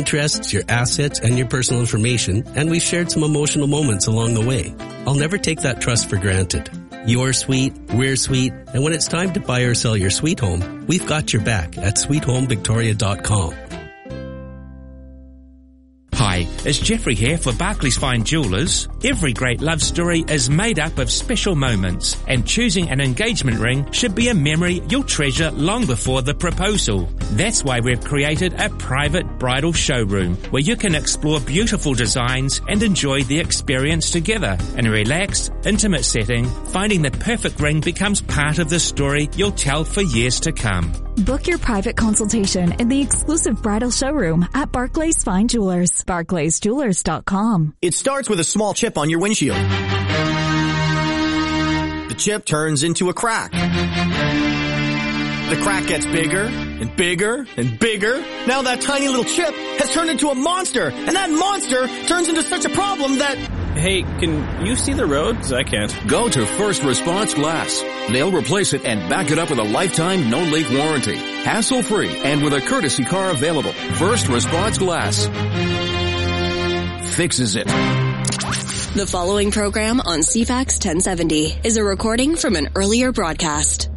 interests, your assets, and your personal information, and we've shared some emotional moments along the way. I'll never take that trust for granted. You're sweet, we're sweet, and when it's time to buy or sell your sweet home, we've got your back at sweethomevictoria.com. Hi, it's Jeffrey here for Barclays Fine Jewellers. Every great love story is made up of special moments, and choosing an engagement ring should be a memory you'll treasure long before the proposal. That's why we've created a private bridal showroom where you can explore beautiful designs and enjoy the experience together. In a relaxed, intimate setting, finding the perfect ring becomes part of the story you'll tell for years to come. Book your private consultation in the exclusive bridal showroom at Barclays Fine Jewellers. BarclaysJewellers.com. It starts with a small chip on your windshield. The chip turns into a crack. The crack gets bigger and bigger and bigger. Now that tiny little chip has turned into a monster, and that monster turns into such a problem that... Hey, can you see the road? 'Cause I can't. Go to First Response Glass. They'll replace it and back it up with a lifetime no-leak warranty. Hassle-free and with a courtesy car available. First Response Glass fixes it. The following program on CFAX 1070 is a recording from an earlier broadcast.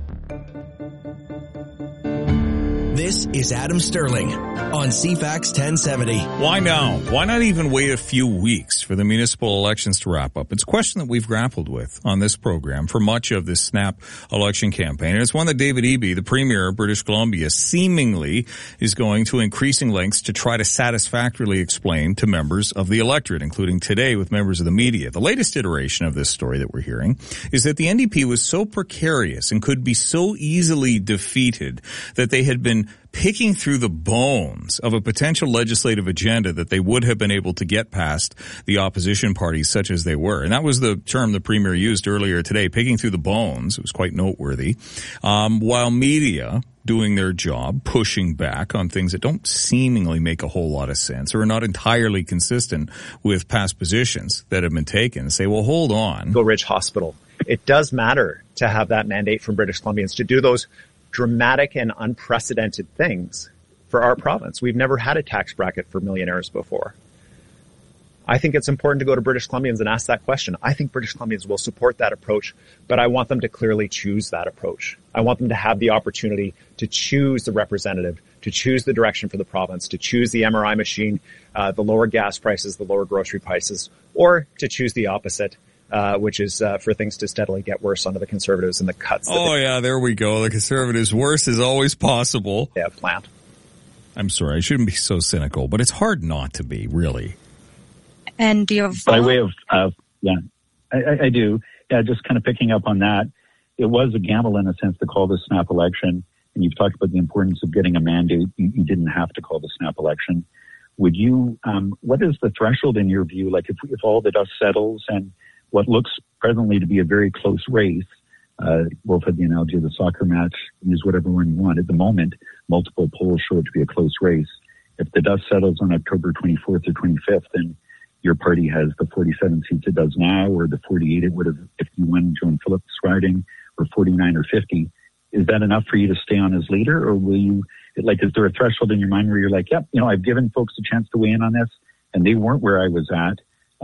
This is Adam Sterling on CFAX 1070. Why now? Why not even wait a few weeks for the municipal elections to wrap up? It's a question that we've grappled with on this program for much of this snap election campaign. And it's one that David Eby, the Premier of British Columbia, seemingly is going to increasing lengths to try to satisfactorily explain to members of the electorate, including today with members of the media. The latest iteration of this story that we're hearing is that the NDP was so precarious and could be so easily defeated that they had been picking through the bones of a potential legislative agenda that they would have been able to get past the opposition parties such as they were. And that was the term the Premier used earlier today, picking through the bones. It was quite noteworthy. While media doing their job, pushing back on things that don't seemingly make a whole lot of sense or are not entirely consistent with past positions that have been taken. Say, well, hold on. Eagle Ridge Hospital. It does matter to have that mandate from British Columbians to do those dramatic and unprecedented things for our province. We've never had a tax bracket for millionaires before. I think it's important to go to British Columbians and ask that question. I think British Columbians will support that approach, but I want them to clearly choose that approach. I want them to have the opportunity to choose the representative, to choose the direction for the province, to choose the MRI machine, the lower gas prices, the lower grocery prices, or to choose the opposite, which is for things to steadily get worse under the Conservatives and the cuts. Yeah, there we go. The Conservatives, worse is always possible. They have planned. I'm sorry, I shouldn't be so cynical, but it's hard not to be, really. And do you have by way of I do. Yeah, just kind of picking up on that. It was a gamble in a sense to call this snap election, and you've talked about the importance of getting a mandate. You didn't have to call the snap election. Would you? What is the threshold in your view? Like if all the dust settles and what looks presently to be a very close race, Wolf had the analogy of the soccer match, use whatever one you want. At the moment, multiple polls show it to be a close race. If the dust settles on October 24th or 25th, then your party has the 47 seats it does now, or the 48 it would have if you won Joan Phillips' riding, or 49 or 50. Is that enough for you to stay on as leader, or will you, like, is there a threshold in your mind where you're like, yep, I've given folks a chance to weigh in on this, and they weren't where I was at.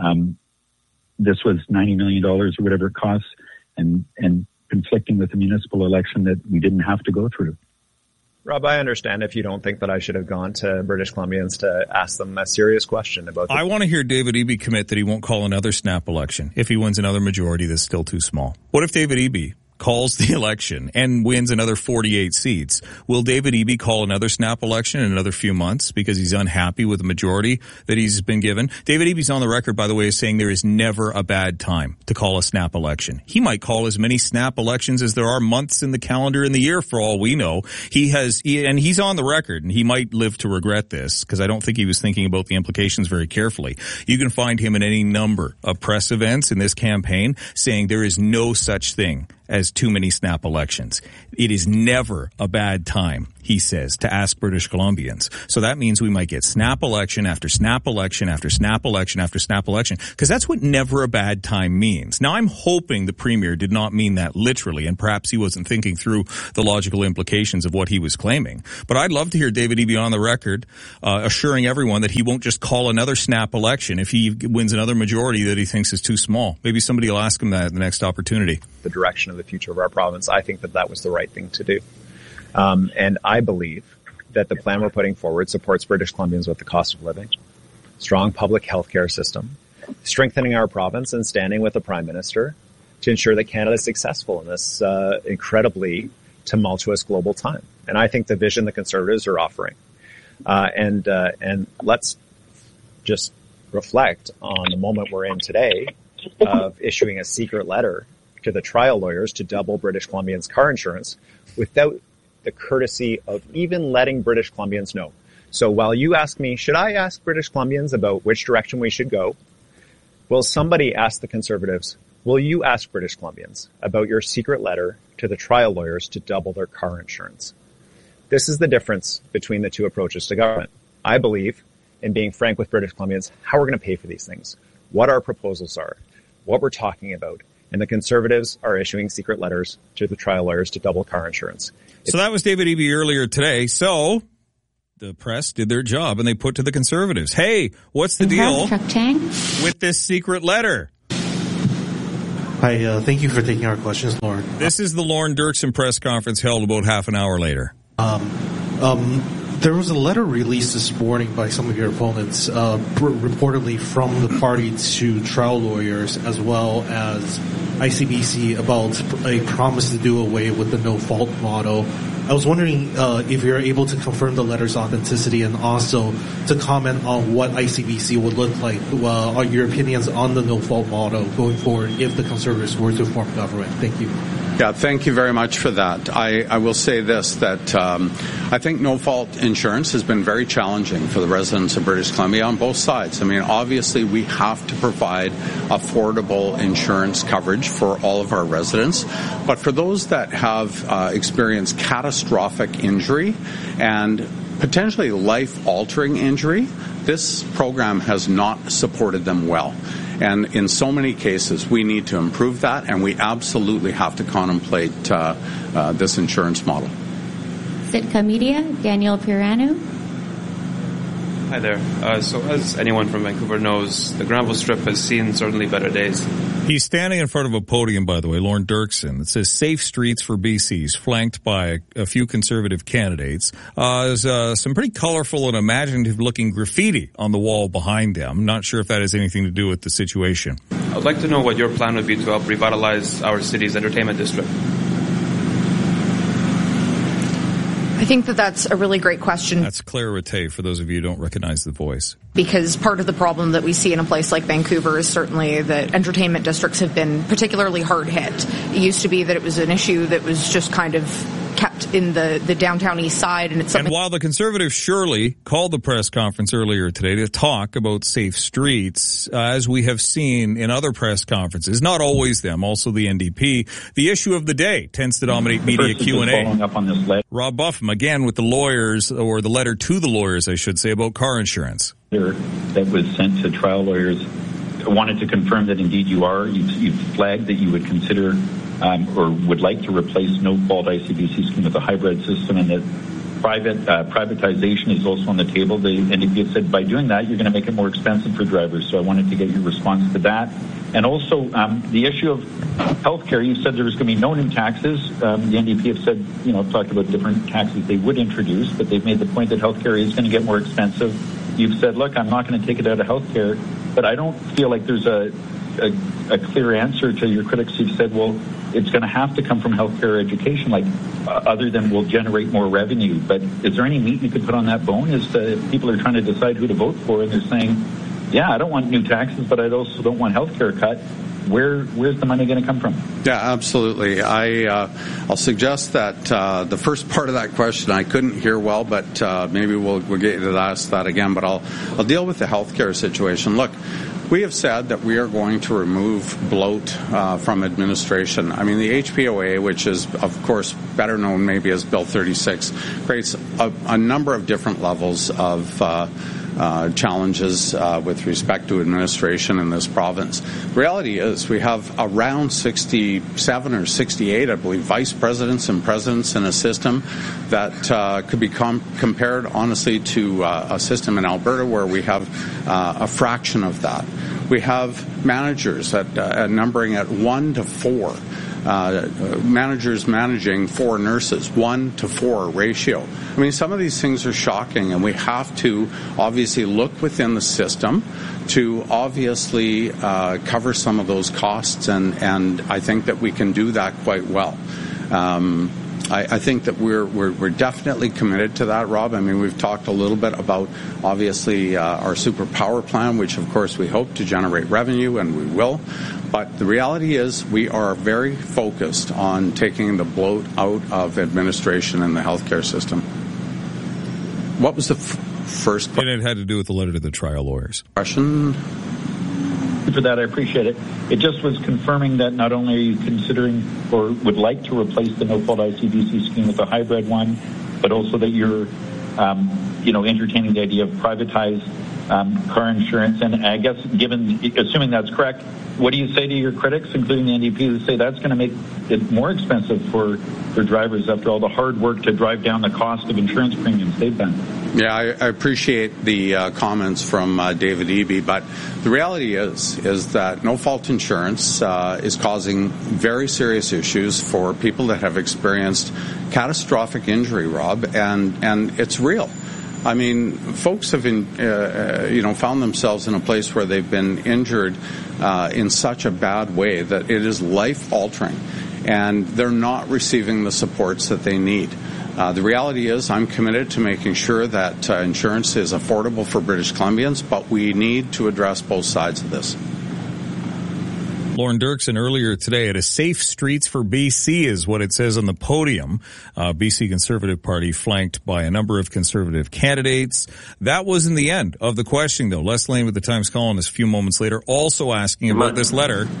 This was $90 million or whatever it costs, and conflicting with the municipal election that we didn't have to go through. Rob, I understand if you don't think that I should have gone to British Columbians to ask them a serious question about I want to hear David Eby commit that he won't call another snap election if he wins another majority that's still too small. What if David Eby calls the election and wins another 48 seats? Will David Eby call another snap election in another few months because he's unhappy with the majority that he's been given? David Eby's on the record, by the way, as saying there is never a bad time to call a snap election. He might call as many snap elections as there are months in the calendar in the year for all we know. And he's on the record, and he might live to regret this because I don't think he was thinking about the implications very carefully. You can find him in any number of press events in this campaign saying there is no such thing as too many snap elections. It is never a bad time he says, to ask British Columbians. So that means we might get snap election after snap election after snap election after snap election, because that's what never a bad time means. Now, I'm hoping the Premier did not mean that literally, and perhaps he wasn't thinking through the logical implications of what he was claiming. But I'd love to hear David Eby on the record assuring everyone that he won't just call another snap election if he wins another majority that he thinks is too small. Maybe somebody will ask him that at the next opportunity. The direction of the future of our province, I think that was the right thing to do. And I believe that the plan we're putting forward supports British Columbians with the cost of living, strong public health care system, strengthening our province, and standing with the Prime Minister to ensure that Canada is successful in this incredibly tumultuous global time. And I think the vision the Conservatives are offering. And let's just reflect on the moment we're in today of issuing a secret letter to the trial lawyers to double British Columbians' car insurance without the courtesy of even letting British Columbians know. So while you ask me, should I ask British Columbians about which direction we should go? Will somebody ask the Conservatives, will you ask British Columbians about your secret letter to the trial lawyers to double their car insurance? This is the difference between the two approaches to government. I believe in being frank with British Columbians, how we're going to pay for these things, what our proposals are, what we're talking about. And the Conservatives are issuing secret letters to the trial lawyers to double car insurance. So that was David Eby earlier today. So the press did their job and they put to the Conservatives, hey, what's the deal with this secret letter? Hi, thank you for taking our questions, Lauren. This is the Lorne Dirksen press conference held about half an hour later. There was a letter released this morning by some of your opponents, reportedly from the party to trial lawyers as well as ICBC about a promise to do away with the no-fault model. I was wondering if you're able to confirm the letter's authenticity and also to comment on what ICBC would look like, on your opinions on the no-fault model going forward if the Conservatives were to form government. Thank you. Yeah, thank you very much for that. I will say this, that I think no-fault insurance has been very challenging for the residents of British Columbia on both sides. I mean, obviously, we have to provide affordable insurance coverage for all of our residents. But for those that have experienced catastrophic injury and potentially life-altering injury, this program has not supported them well. And in so many cases, we need to improve that, and we absolutely have to contemplate this insurance model. Sitka Media, Daniel Piranu. Hi there. So as anyone from Vancouver knows, the Granville Strip has seen certainly better days. He's standing in front of a podium, by the way, Lorne Dirksen. It says Safe Streets for BC's, flanked by a few Conservative candidates. There's some pretty colorful and imaginative-looking graffiti on the wall behind them. I'm not sure if that has anything to do with the situation. I'd like to know what your plan would be to help revitalize our city's entertainment district. I think that's a really great question. That's Claire Rattay, for those of you who don't recognize the voice. Because part of the problem that we see in a place like Vancouver is certainly that entertainment districts have been particularly hard hit. It used to be that it was an issue that was just kind of kept in the downtown east side. And it's something. And while the Conservative Shirley called the press conference earlier today to talk about safe streets, as we have seen in other press conferences, not always them, also the NDP, the issue of the day tends to dominate media Q&A. Following up on this letter. Rob Buffum, again with the lawyers, or the letter to the lawyers, I should say, about car insurance. That was sent to trial lawyers. I wanted to confirm that indeed you've flagged that you would consider or would like to replace no-fault ICBC scheme with a hybrid system, and that privatization is also on the table. The NDP have said by doing that, you're going to make it more expensive for drivers. So I wanted to get your response to that. And also the issue of healthcare, you said there was going to be no new taxes. The NDP have said, talked about different taxes they would introduce, but they've made the point that healthcare is going to get more expensive. You've said, look, I'm not going to take it out of healthcare, but I don't feel like there's a clear answer to your critics who've said, well, it's going to have to come from healthcare education, other than we'll generate more revenue. But is there any meat you could put on that bone as to people are trying to decide who to vote for, and they're saying, yeah, I don't want new taxes, but I also don't want healthcare cut. where's the money going to come from? Yeah, absolutely. I'll suggest that the first part of that question I couldn't hear well, but maybe we'll get to ask that again. But I'll deal with the healthcare situation. Look, we have said that we are going to remove bloat from administration. I mean, the HPOA, which is, of course, better known maybe as Bill 36, creates a number of different levels of challenges with respect to administration in this province. The reality is we have around 67 or 68, I believe, vice presidents and presidents in a system that could be compared, honestly, to a system in Alberta where we have a fraction of that. We have managers numbering at 1 to 4. Managers managing 4 nurses, 1 to 4 ratio. I mean, some of these things are shocking, and we have to obviously look within the system to obviously cover some of those costs, and I think that we can do that quite well. I think that we're definitely committed to that, Rob. I mean, we've talked a little bit about, obviously, our superpower plan, which, of course, we hope to generate revenue, and we will. But the reality is we are very focused on taking the bloat out of administration in the healthcare system. What was the first part? And it had to do with the letter to the trial lawyers. Question? For that, I appreciate it. It just was confirming that not only are you considering or would like to replace the no-fault ICBC scheme with a hybrid one, but also that you're, entertaining the idea of privatized car insurance. And I guess, assuming that's correct, what do you say to your critics, including the NDP, who say that's going to make it more expensive for drivers after all the hard work to drive down the cost of insurance premiums they've done? Yeah, I appreciate the comments from David Eby, but the reality is that no-fault insurance is causing very serious issues for people that have experienced catastrophic injury, Rob, and it's real. I mean, folks have found themselves in a place where they've been injured in such a bad way that it is life-altering, and they're not receiving the supports that they need. The reality is I'm committed to making sure that insurance is affordable for British Columbians, but we need to address both sides of this. Lauren Dirksen earlier today at a Safe Streets for BC is what it says on the podium. BC Conservative Party flanked by a number of Conservative candidates. That wasn't the end of the questioning, though. Les Lane with the Times Colonist a few moments later also asking about this letter.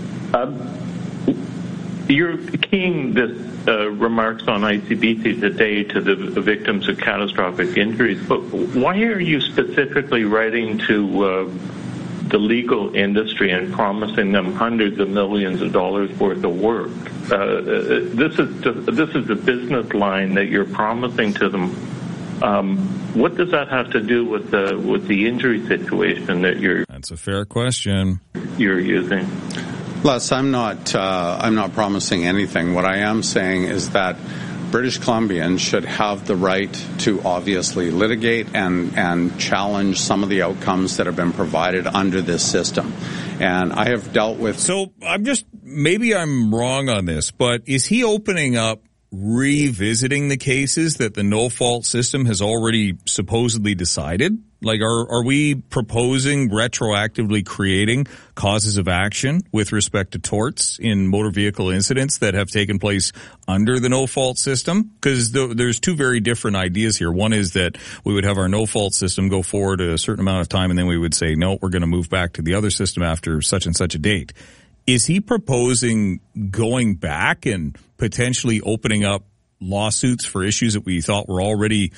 You're keying this remarks on ICBC today to the victims of catastrophic injuries, but why are you specifically writing to the legal industry and promising them hundreds of millions of dollars worth of work? This is a business line that you're promising to them. What does that have to do with the injury situation that you're? That's a fair question. You're using. Les, I'm not promising anything. What I am saying is that British Columbians should have the right to obviously litigate and challenge some of the outcomes that have been provided under this system. And I have dealt with... So maybe I'm wrong on this, but is he opening up revisiting the cases that the no-fault system has already supposedly decided? Like, are we proposing retroactively creating causes of action with respect to torts in motor vehicle incidents that have taken place under the no-fault system? Because there's two very different ideas here. One is that we would have our no-fault system go forward a certain amount of time, and then we would say, no, we're going to move back to the other system after such and such a date. Is he proposing going back and potentially opening up lawsuits for issues that we thought were already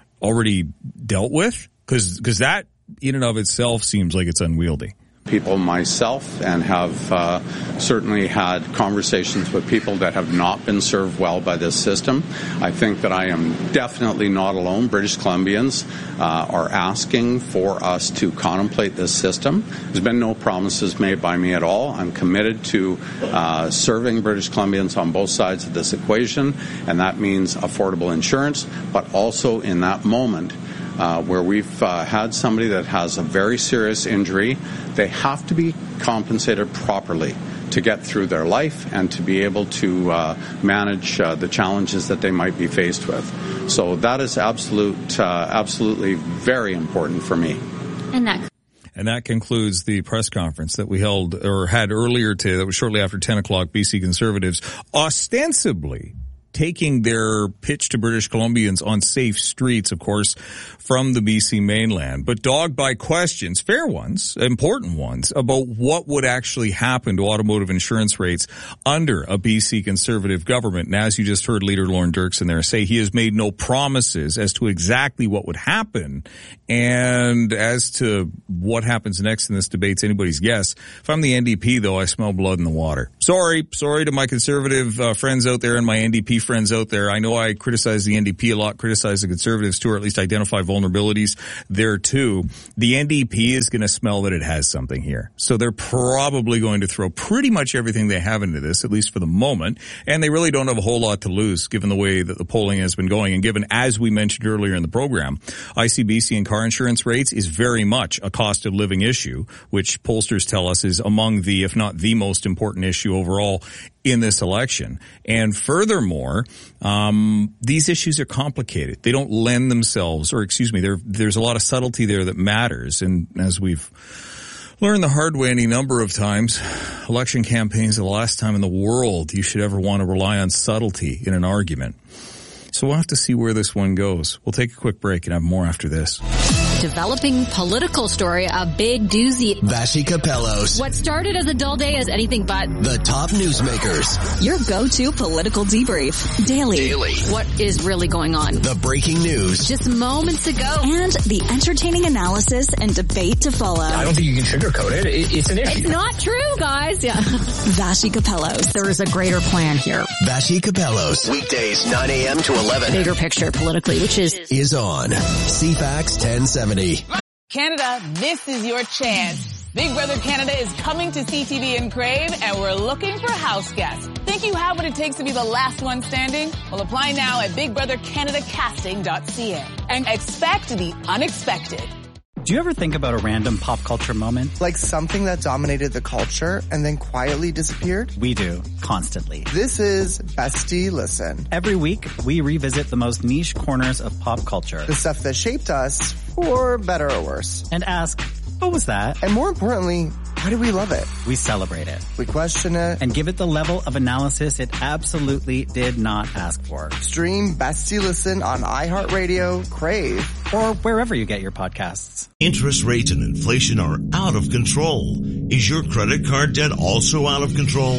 dealt with? Because that in and of itself seems like it's unwieldy. People myself and have certainly had conversations with people that have not been served well by this system. I think that I am definitely not alone. British Columbians are asking for us to contemplate this system. There's been no promises made by me at all. I'm committed to serving British Columbians on both sides of this equation, and that means affordable insurance, but also in that moment where we've had somebody that has a very serious injury, they have to be compensated properly to get through their life and to be able to manage the challenges that they might be faced with. So that is absolutely very important for me. And that concludes the press conference that we held or had earlier today. That was shortly after 10 o'clock. BC Conservatives ostensibly taking their pitch to British Columbians on safe streets, of course, from the BC mainland, but dogged by questions, fair ones, important ones, about what would actually happen to automotive insurance rates under a BC Conservative government. And as you just heard Leader Lorne Dirksen there say, he has made no promises as to exactly what would happen. And as to what happens next in this debate's anybody's guess. If I'm the NDP, though, I smell blood in the water. Sorry to my Conservative friends out there and my NDP friends out there. I know I criticize the NDP a lot, criticize the Conservatives too, or at least identify vulnerabilities there too. The NDP is going to smell that it has something here. So they're probably going to throw pretty much everything they have into this, at least for the moment. And they really don't have a whole lot to lose given the way that the polling has been going. And given, as we mentioned earlier in the program, ICBC and car insurance rates is very much a cost of living issue, which pollsters tell us is among the, if not the most important issue overall in this election. And furthermore, these issues are complicated. They don't lend themselves, or excuse me, there's a lot of subtlety there that matters. And as we've learned the hard way any number of times, election campaigns are the last time in the world you should ever want to rely on subtlety in an argument. So we'll have to see where this one goes. We'll take a quick break and have more after this. Developing political story, a big doozy. Vassy Capellos. What started as a dull day is anything but. The top newsmakers. Your go-to political debrief. Daily. What is really going on? The breaking news. Just moments ago. And the entertaining analysis and debate to follow. I don't think you can sugarcoat it. It's an issue. It's not true, guys. Yeah. Vassy Capellos. There is a greater plan here. Vassy Capellos. Weekdays 9 a.m. to 11. Bigger picture politically, which is on CFAX 1070. Canada, this is your chance. Big Brother Canada is coming to CTV and Crave, and we're looking for house guests. Think you have what it takes to be the last one standing? Well, apply now at bigbrothercanadacasting.ca and expect the unexpected. Do you ever think about a random pop culture moment? Like something that dominated the culture and then quietly disappeared? We do, constantly. This is Bestie Listen. Every week, we revisit the most niche corners of pop culture. The stuff that shaped us, for better or worse. And ask, what was that? And more importantly, why do we love it? We celebrate it. We question it. And give it the level of analysis it absolutely did not ask for. Stream Bestie Listen on iHeartRadio, Crave, or wherever you get your podcasts. Interest rates and inflation are out of control. Is your credit card debt also out of control?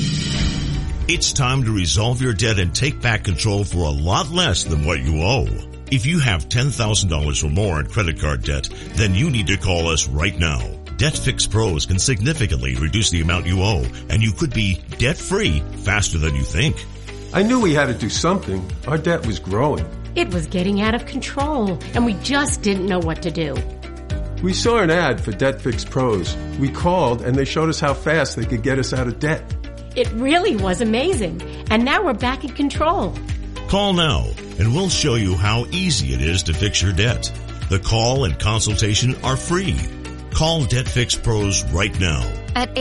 It's time to resolve your debt and take back control for a lot less than what you owe. If you have $10,000 or more in credit card debt, then you need to call us right now. DebtFix Pros can significantly reduce the amount you owe, and you could be debt-free faster than you think. I knew we had to do something. Our debt was growing. It was getting out of control, and we just didn't know what to do. We saw an ad for DebtFix Pros. We called, and they showed us how fast they could get us out of debt. It really was amazing, and now we're back in control. Call now, and we'll show you how easy it is to fix your debt. The call and consultation are free. Call DebtFix Pros right now. At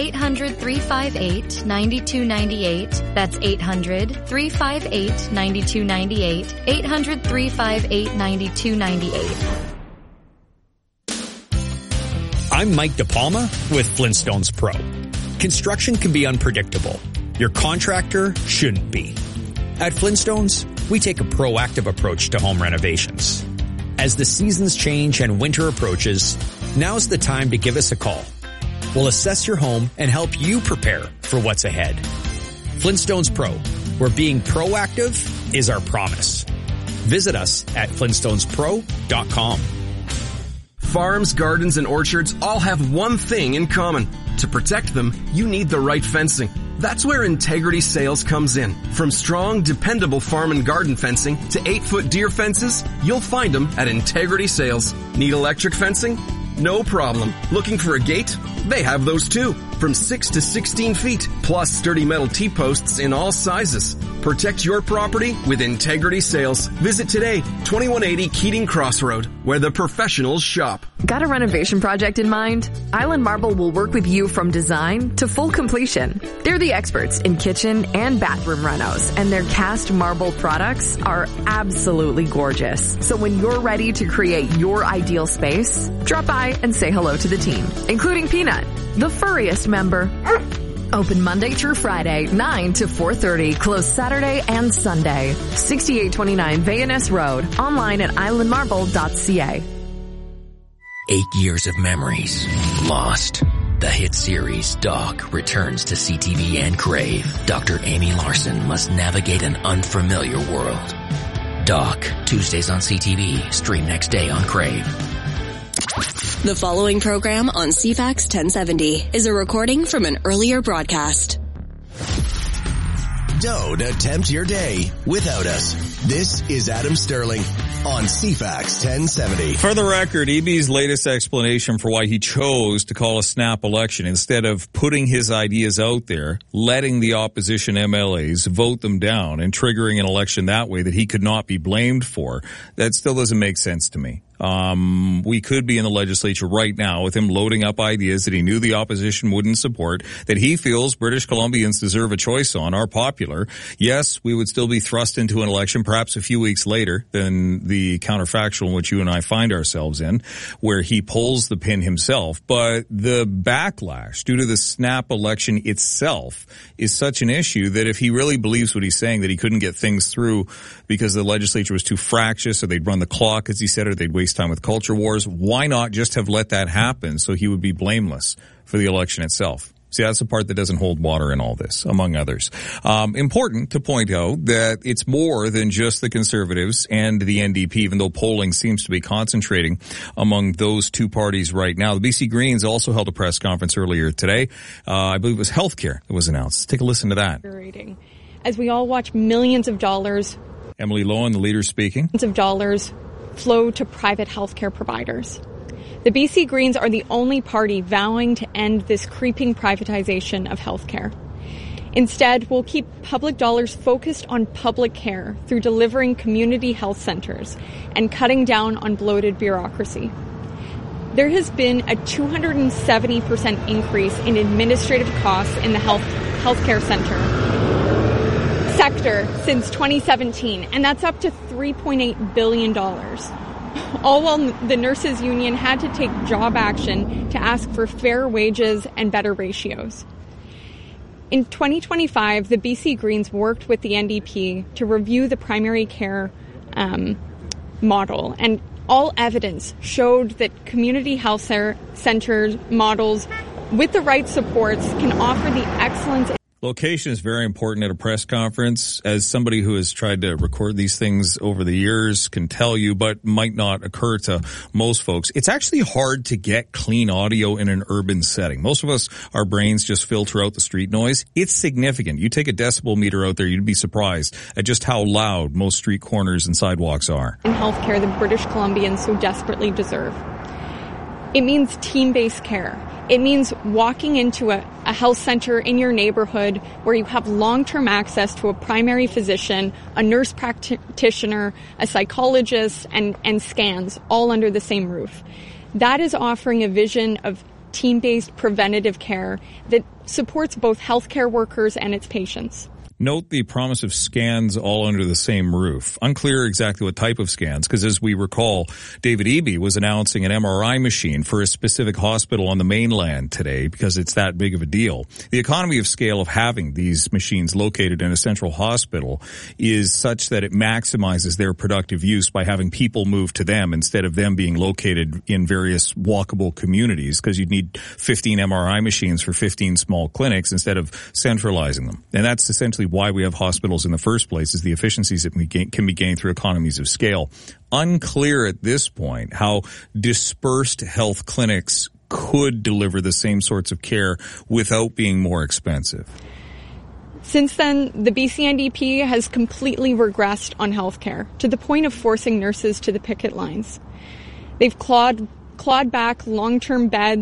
800-358-9298. That's 800-358-9298. 800-358-9298. I'm Mike DePalma with Flintstones Pro. Construction can be unpredictable. Your contractor shouldn't be. At Flintstones, we take a proactive approach to home renovations. As the seasons change and winter approaches, now's the time to give us a call. We'll assess your home and help you prepare for what's ahead. Flintstones Pro, where being proactive is our promise. Visit us at flintstonespro.com. Farms, gardens, and orchards all have one thing in common. To protect them, you need the right fencing. That's where Integrity Sales comes in. From strong, dependable farm and garden fencing to 8-foot deer fences, you'll find them at Integrity Sales. Need electric fencing? No problem. Looking for a gate? They have those too. from 6 to 16 feet, plus sturdy metal T-posts in all sizes. Protect your property with Integrity Sales. Visit today, 2180 Keating Crossroad, where the professionals shop. Got a renovation project in mind? Island Marble will work with you from design to full completion. They're the experts in kitchen and bathroom renos, and their cast marble products are absolutely gorgeous. So when you're ready to create your ideal space, drop by and say hello to the team, including Peanut, the furriest member. Open Monday through Friday, 9 to 4:30. Closed Saturday and Sunday. 6829 Vayaness Road. Online at islandmarble.ca. 8 years of memories lost. The hit series Doc returns to CTV and Crave. Dr. Amy Larson must navigate an unfamiliar world. Doc, Tuesdays on CTV. Stream next day on Crave. The following program on CFAX 1070 is a recording from an earlier broadcast. Don't attempt your day without us. This is Adam Sterling on CFAX 1070. For the record, EB's latest explanation for why he chose to call a snap election instead of putting his ideas out there, letting the opposition MLAs vote them down and triggering an election that way that he could not be blamed for, that still doesn't make sense to me. We could be in the legislature right now with him loading up ideas that he knew the opposition wouldn't support, that he feels British Columbians deserve a choice on, are popular. Yes, we would still be thrust into an election perhaps a few weeks later than the counterfactual in which you and I find ourselves in, where he pulls the pin himself. But the backlash due to the snap election itself is such an issue that if he really believes what he's saying, that he couldn't get things through because the legislature was too fractious, or they'd run the clock, as he said, or they'd waste time with culture wars, why not just have let that happen so he would be blameless for the election itself? See, that's the part that doesn't hold water in all this, among others. Important to point out that it's more than just the Conservatives and the NDP, even though polling seems to be concentrating among those two parties right now. The BC Greens also held a press conference earlier today. I believe it was healthcare that was announced. Let's take a listen to that. As we all watch millions of dollars. Emily Lohan, the leader, speaking. Millions of dollars flow to private healthcare providers. The BC Greens are the only party vowing to end this creeping privatization of healthcare. Instead, we'll keep public dollars focused on public care through delivering community health centers and cutting down on bloated bureaucracy. There has been a 270% increase in administrative costs in the healthcare sector since 2017, and that's up to $3.8 billion. All while the nurses union had to take job action to ask for fair wages and better ratios. In 2025, the BC Greens worked with the NDP to review the primary care model, and all evidence showed that community health centers models with the right supports can offer the excellence. Location is very important at a press conference. As somebody who has tried to record these things over the years can tell you, but might not occur to most folks, it's actually hard to get clean audio in an urban setting. Most of us, our brains just filter out the street noise. It's significant. You take a decibel meter out there, you'd be surprised at just how loud most street corners and sidewalks are. In healthcare, the British Columbians so desperately deserve. It means team-based care. It means walking into a health center in your neighborhood where you have long-term access to a primary physician, a nurse practitioner, a psychologist, and scans all under the same roof. That is offering a vision of team-based preventative care that supports both healthcare workers and its patients. Note the promise of scans all under the same roof. Unclear exactly what type of scans, because as we recall, David Eby was announcing an MRI machine for a specific hospital on the mainland today because it's that big of a deal. The economy of scale of having these machines located in a central hospital is such that it maximizes their productive use by having people move to them instead of them being located in various walkable communities, because you'd need 15 MRI machines for 15 small clinics instead of centralizing them. And that's essentially why we have hospitals in the first place, is the efficiencies that can be gained through economies of scale. Unclear at this point how dispersed health clinics could deliver the same sorts of care without being more expensive. Since then, the BC NDP has completely regressed on healthcare to the point of forcing nurses to the picket lines. They've clawed back long-term beds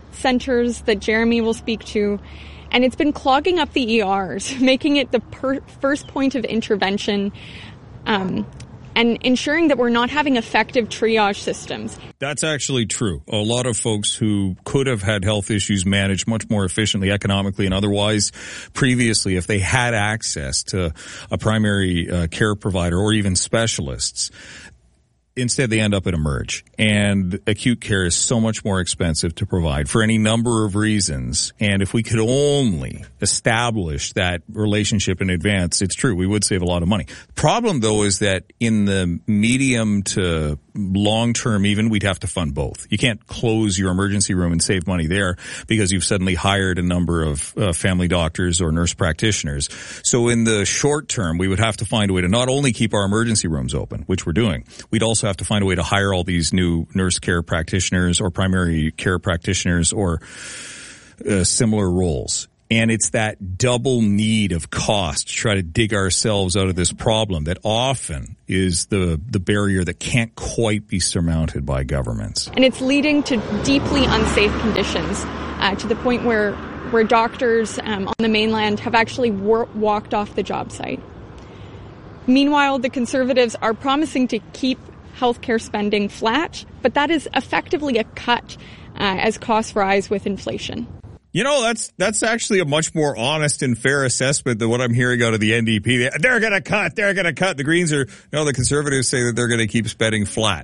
centers that Jeremy will speak to, and it's been clogging up the ERs, making it the first point of intervention, and ensuring that we're not having effective triage systems. That's actually true. A lot of folks who could have had health issues managed much more efficiently, economically, and otherwise previously, if they had access to a primary care provider or even specialists, instead they end up at Emerge. And acute care is so much more expensive to provide for any number of reasons. And if we could only establish that relationship in advance, it's true, we would save a lot of money. The problem, though, is that in the medium to long term even, we'd have to fund both. You can't close your emergency room and save money there because you've suddenly hired a number of family doctors or nurse practitioners. So in the short term, we would have to find a way to not only keep our emergency rooms open, which we're doing, we'd also have to find a way to hire all these new nurse care practitioners or primary care practitioners or similar roles. And it's that double need of cost to try to dig ourselves out of this problem that often is the barrier that can't quite be surmounted by governments. And it's leading to deeply unsafe conditions, to the point where doctors on the mainland have actually walked off the job site. Meanwhile, the Conservatives are promising to keep healthcare spending flat, but that is effectively a cut as costs rise with inflation. You know, that's actually a much more honest and fair assessment than what I'm hearing out of the NDP. They're going to cut. The Greens the Conservatives say that they're going to keep spending flat.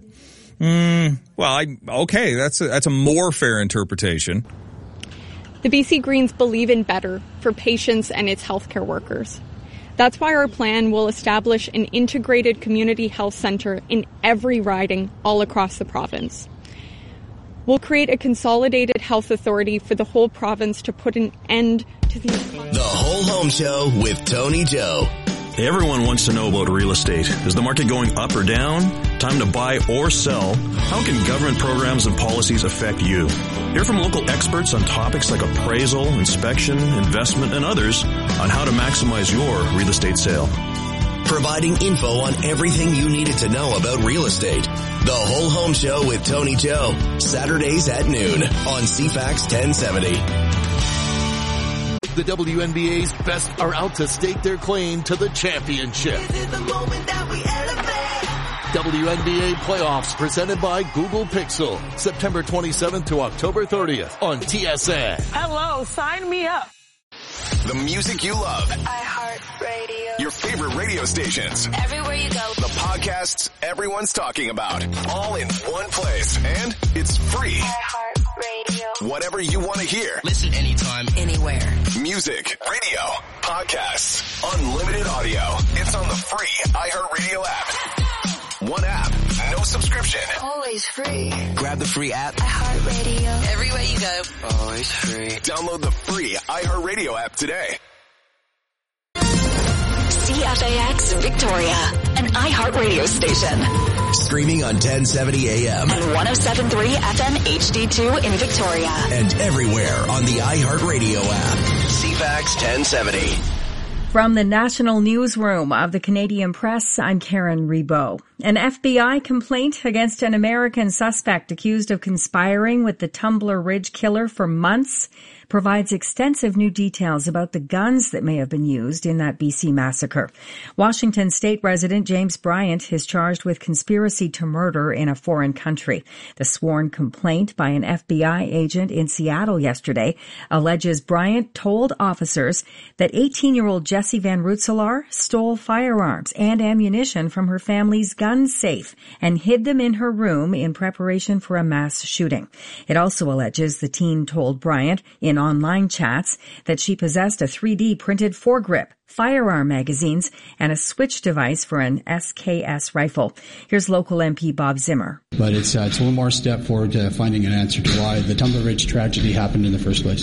Okay, that's a more fair interpretation. The BC Greens believe in better for patients and its healthcare workers. That's why our plan will establish an integrated community health centre in every riding all across the province. We'll create a consolidated health authority for the whole province to put an end to the Whole Home Show with Tony Joe. Everyone wants to know about real estate. Is the market going up or down? Time to buy or sell? How can government programs and policies affect you? Hear from local experts on topics like appraisal, inspection, investment, and others on how to maximize your real estate sale. Providing info on everything you needed to know about real estate. The Whole Home Show with Tony Joe. Saturdays at noon on CFAX 1070. The WNBA's best are out to stake their claim to the championship. WNBA playoffs presented by Google Pixel. September 27th to October 30th on TSN. Hello, sign me up. The music you love. iHeartRadio. Your favorite radio stations. Everywhere you go. The podcasts everyone's talking about. All in one place. And it's free. iHeartRadio. Whatever you want to hear. Listen anytime, anywhere. Music, radio, podcasts, unlimited audio. It's on the free iHeartRadio app. One app, no subscription. Always free. Grab the free app. iHeartRadio. Everywhere you go. Always free. Download the free iHeartRadio app today. CFAX Victoria, an iHeartRadio station. Streaming on 1070 AM. And 107.3 FM HD2 in Victoria. And everywhere on the iHeartRadio app. CFAX 1070. From the National Newsroom of the Canadian Press, I'm Karen Rebo. An FBI complaint against an American suspect accused of conspiring with the Tumbler Ridge killer for months provides extensive new details about the guns that may have been used in that BC massacre. Washington State resident James Bryant is charged with conspiracy to murder in a foreign country. The sworn complaint by an FBI agent in Seattle yesterday alleges Bryant told officers that 18-year-old Jessie Van Rootselaar stole firearms and ammunition from her family's gun safe and hid them in her room in preparation for a mass shooting. It also alleges the teen told Bryant in online chats that she possessed a 3D printed foregrip, firearm magazines, and a switch device for an SKS rifle. Here's local MP Bob Zimmer. But it's a little more step forward to finding an answer to why the Tumbler Ridge tragedy happened in the first place.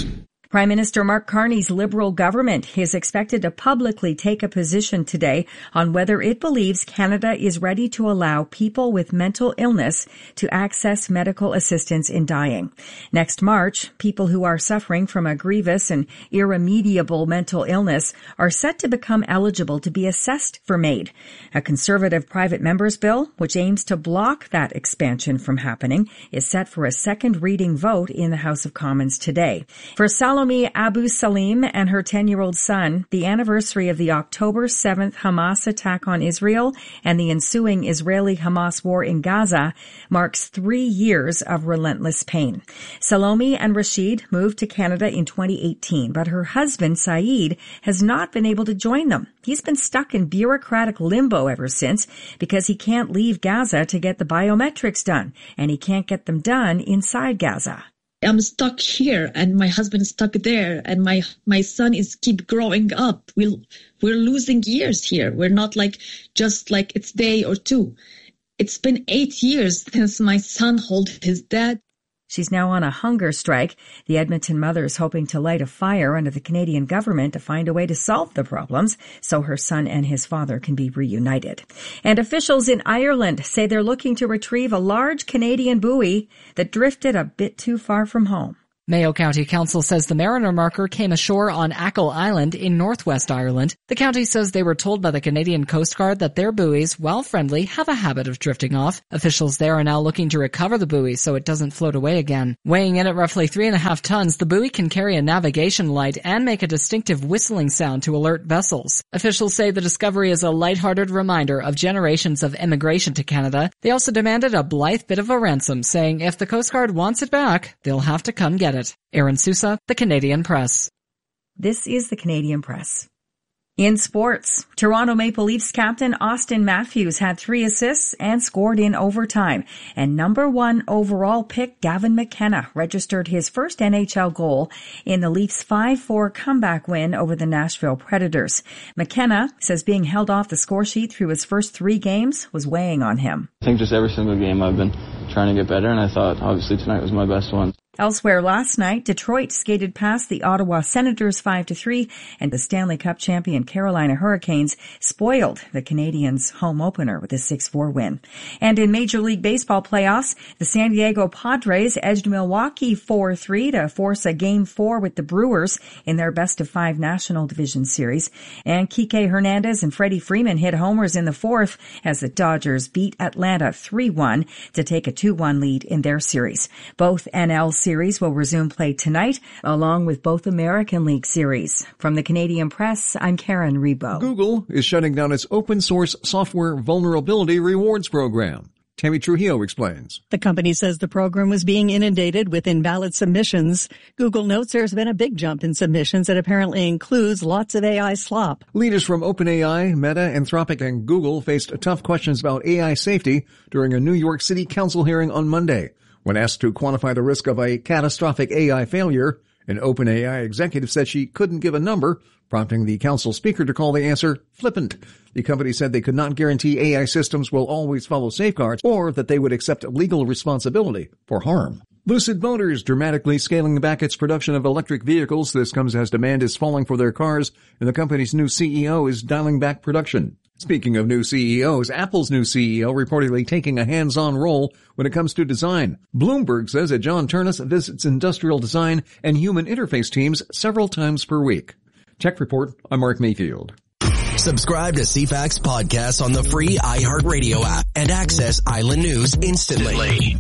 Prime Minister Mark Carney's Liberal government is expected to publicly take a position today on whether it believes Canada is ready to allow people with mental illness to access medical assistance in dying. Next March, people who are suffering from a grievous and irremediable mental illness are set to become eligible to be assessed for MAID. A Conservative private member's bill, which aims to block that expansion from happening, is set for a second reading vote in the House of Commons today. For Salome Abu Salim and her 10-year-old son, the anniversary of the October 7th Hamas attack on Israel and the ensuing Israeli-Hamas war in Gaza marks 3 years of relentless pain. Salome and Rashid moved to Canada in 2018, but her husband, Saeed, has not been able to join them. He's been stuck in bureaucratic limbo ever since because he can't leave Gaza to get the biometrics done, and he can't get them done inside Gaza. I'm stuck here and my husband is stuck there and my son is keep growing up. We're losing years here. We're not just like it's day or two. It's been 8 years since my son held his dad. She's now on a hunger strike. The Edmonton mother is hoping to light a fire under the Canadian government to find a way to solve the problems so her son and his father can be reunited. And officials in Ireland say they're looking to retrieve a large Canadian buoy that drifted a bit too far from home. Mayo County Council says the Mariner marker came ashore on Achill Island in northwest Ireland. The county says they were told by the Canadian Coast Guard that their buoys, while friendly, have a habit of drifting off. Officials there are now looking to recover the buoy so it doesn't float away again. Weighing in at roughly 3.5 tons, the buoy can carry a navigation light and make a distinctive whistling sound to alert vessels. Officials say the discovery is a lighthearted reminder of generations of immigration to Canada. They also demanded a blithe bit of a ransom, saying if the Coast Guard wants it back, they'll have to come get it. Aaron Sousa, The Canadian Press. This is The Canadian Press. In sports, Toronto Maple Leafs captain Austin Matthews had 3 assists and scored in overtime. And number 1 overall pick Gavin McKenna registered his first NHL goal in the Leafs' 5-4 comeback win over the Nashville Predators. McKenna says being held off the score sheet through his first 3 games was weighing on him. I think just every single game I've been trying to get better, and I thought obviously tonight was my best one. Elsewhere last night, Detroit skated past the Ottawa Senators 5-3, and the Stanley Cup champion Carolina Hurricanes spoiled the Canadiens' home opener with a 6-4 win. And in Major League Baseball playoffs, the San Diego Padres edged Milwaukee 4-3 to force a Game 4 with the Brewers in their best-of-5 National Division Series. And Kike Hernandez and Freddie Freeman hit homers in the 4th as the Dodgers beat Atlanta 3-1 to take a 2-1 lead in their series. Both NL series will resume play tonight, along with both American League series. From the Canadian Press, I'm Karen Rebo. Google is shutting down its open source software vulnerability rewards program. Tammy Trujillo explains. The company says the program was being inundated with invalid submissions. Google notes there's been a big jump in submissions that apparently includes lots of AI slop. Leaders from OpenAI, Meta, Anthropic, and Google faced tough questions about AI safety during a New York City Council hearing on Monday. When asked to quantify the risk of a catastrophic AI failure, an OpenAI executive said she couldn't give a number, prompting the council speaker to call the answer flippant. The company said they could not guarantee AI systems will always follow safeguards or that they would accept legal responsibility for harm. Lucid Motors dramatically scaling back its production of electric vehicles. This comes as demand is falling for their cars, and the company's new CEO is dialing back production. Speaking of new CEOs, Apple's new CEO reportedly taking a hands-on role when it comes to design. Bloomberg says that John Ternus visits industrial design and human interface teams several times per week. Tech Report, I'm Mark Mayfield. Subscribe to CFAX podcasts on the free iHeartRadio app and access Island News instantly.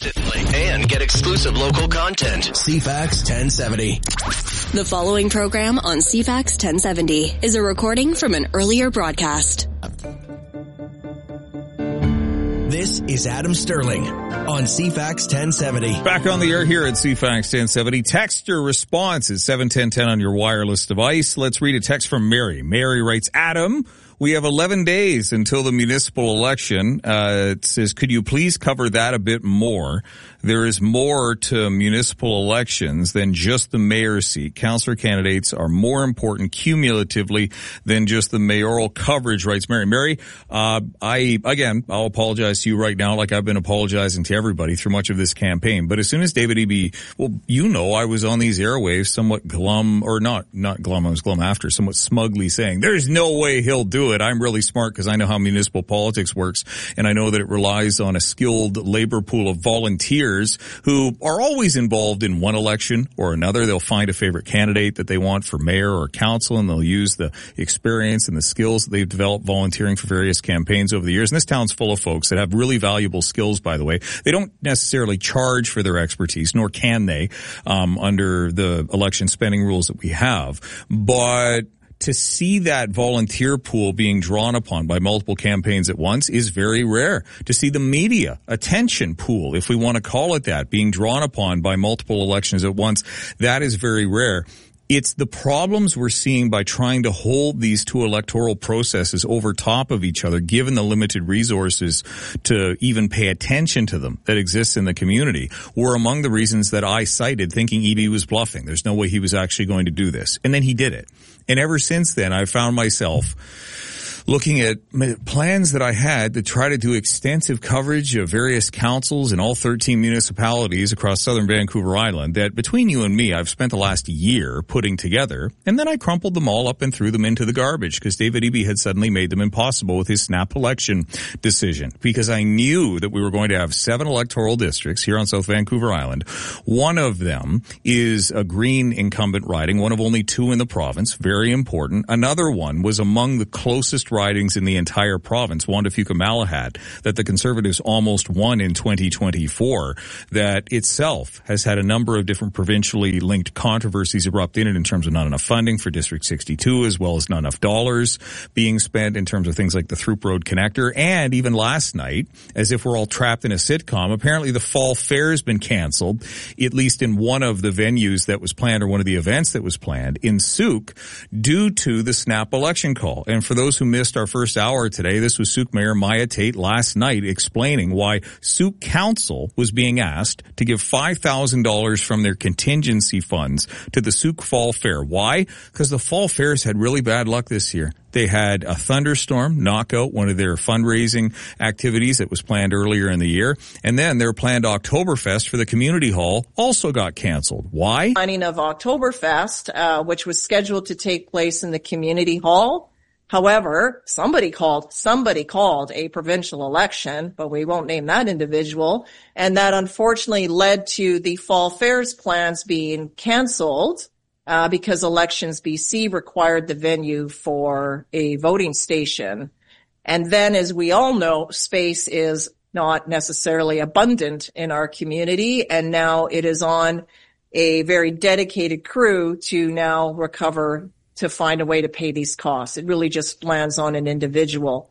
And get exclusive local content. CFAX 1070. The following program on CFAX 1070 is a recording from an earlier broadcast. This is Adam Sterling on CFAX 1070. Back on the air here at CFAX 1070. Text your response is 71010 on your wireless device. Let's read a text from Mary. Mary writes, Adam, We have 11 days until the municipal election. It says, could you please cover that a bit more? There is more to municipal elections than just the mayor's seat. Councillor candidates are more important cumulatively than just the mayoral coverage, writes Mary. Mary, I'll apologize to you right now like I've been apologizing to everybody through much of this campaign. But as soon as David Eby, I was on these airwaves somewhat glum, or not glum, I was glum after, somewhat smugly saying, there's no way he'll do it. I'm really smart because I know how municipal politics works, and I know that it relies on a skilled labor pool of volunteers who are always involved in one election or another. They'll find a favorite candidate that they want for mayor or council, and they'll use the experience and the skills that they've developed volunteering for various campaigns over the years. And this town's full of folks that have really valuable skills, by the way. They don't necessarily charge for their expertise, nor can they, under the election spending rules that we have. But to see that volunteer pool being drawn upon by multiple campaigns at once is very rare. To see the media attention pool, if we want to call it that, being drawn upon by multiple elections at once, that is very rare. It's the problems we're seeing by trying to hold these two electoral processes over top of each other, given the limited resources to even pay attention to them that exists in the community, were among the reasons that I cited thinking Eby was bluffing. There's no way he was actually going to do this. And then he did it. And ever since then, I found myself looking at plans that I had to try to do extensive coverage of various councils in all 13 municipalities across southern Vancouver Island that between you and me, I've spent the last year putting together. And then I crumpled them all up and threw them into the garbage because David Eby had suddenly made them impossible with his snap election decision, because I knew that we were going to have 7 electoral districts here on South Vancouver Island. One of them is a Green incumbent riding, one of only 2 in the province, very important. Another one was among the closest ridings in the entire province, Wanda Fuka-Malahad, that the Conservatives almost won in 2024, that itself has had a number of different provincially linked controversies erupt in it in terms of not enough funding for District 62, as well as not enough dollars being spent in terms of things like the Throop Road Connector. And even last night, as if we're all trapped in a sitcom, apparently the Fall Fair has been canceled, at least in one of the venues that was planned, or one of the events that was planned in Souk, due to the snap election call. And for those who missed our first hour today, this was Souk Mayor Maya Tate last night explaining why Souk Council was being asked to give $5,000 from their contingency funds to the Souk Fall Fair. Why? Because the Fall Fairs had really bad luck this year. They had a thunderstorm knock out one of their fundraising activities that was planned earlier in the year. And then their planned Oktoberfest for the community hall also got canceled. Why? Planning of Oktoberfest, which was scheduled to take place in the community hall. However, somebody called a provincial election, but we won't name that individual. And that unfortunately led to the Fall Fairs plans being canceled. Because Elections BC required the venue for a voting station. And then, as we all know, space is not necessarily abundant in our community, and now it is on a very dedicated crew to now recover, to find a way to pay these costs. It really just lands on an individual.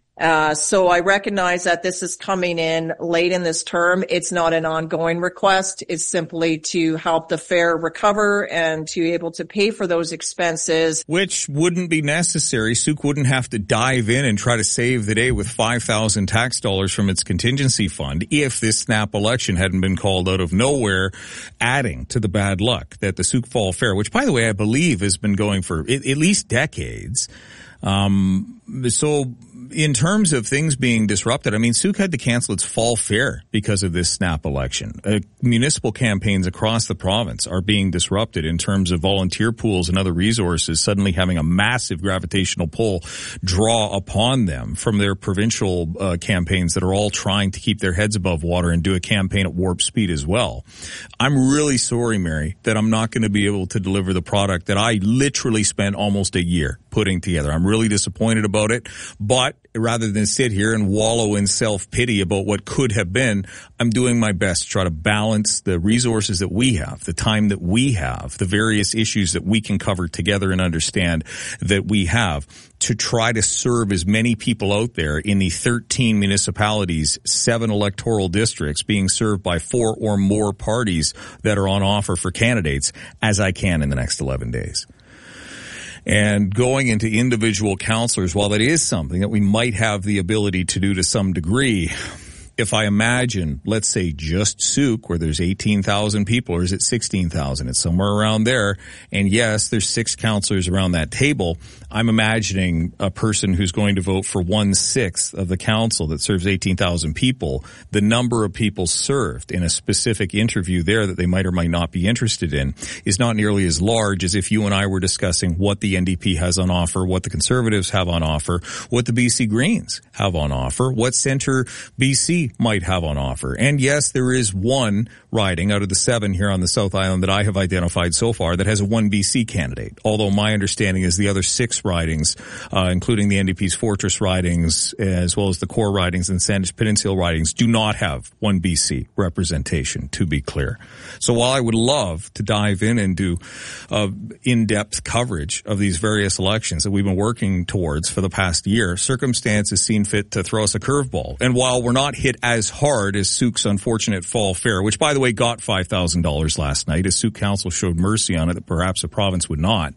So I recognize that this is coming in late in this term. It's not an ongoing request. It's simply to help the fair recover and to be able to pay for those expenses. Which wouldn't be necessary. Souk wouldn't have to dive in and try to save the day with 5,000 tax dollars from its contingency fund if this snap election hadn't been called out of nowhere, adding to the bad luck that the Souk Fall Fair, which by the way I believe has been going for at least decades. So in terms of things being disrupted, I mean, Souk had to cancel its Fall Fair because of this snap election. Municipal campaigns across the province are being disrupted in terms of volunteer pools and other resources suddenly having a massive gravitational pull draw upon them from their provincial campaigns that are all trying to keep their heads above water and do a campaign at warp speed as well. I'm really sorry, Mary, that I'm not going to be able to deliver the product that I literally spent almost a year putting together. I'm really disappointed about it, but rather than sit here and wallow in self-pity about what could have been, I'm doing my best to try to balance the resources that we have, the time that we have, the various issues that we can cover together and understand that we have, to try to serve as many people out there in the 13 municipalities, 7 electoral districts being served by 4 or more parties that are on offer for candidates as I can in the next 11 days. And going into individual counselors, while that is something that we might have the ability to do to some degree, if I imagine, let's say just Souk, where there's 18,000 people, or is it 16,000? It's somewhere around there. And yes, there's 6 counselors around that table. I'm imagining a person who's going to vote for 1/6 of the council that serves 18,000 people. The number of people served in a specific interview there that they might or might not be interested in is not nearly as large as if you and I were discussing what the NDP has on offer, what the Conservatives have on offer, what the BC Greens have on offer, what Centre BC might have on offer. And yes, there is one riding out of the 7 here on the South Island that I have identified so far that has a 1 BC candidate. Although my understanding is the other 6 ridings, including the NDP's Fortress ridings, as well as the core ridings and Sandwich Peninsula ridings, do not have 1 BC representation, to be clear. So while I would love to dive in and do in-depth coverage of these various elections that we've been working towards for the past year, circumstances seem fit to throw us a curveball. And while we're not hit as hard as Souk's unfortunate fall fare, which, by the way, got $5,000 last night, as Souk Council showed mercy on it that perhaps the province would not,